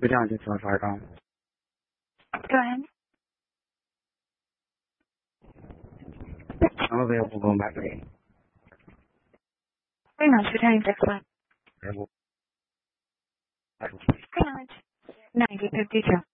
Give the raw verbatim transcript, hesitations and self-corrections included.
Good down to my fire call. Go ahead. I'm available going back to eight. Three months, returning six one. Available. Three months. ninety fifty two.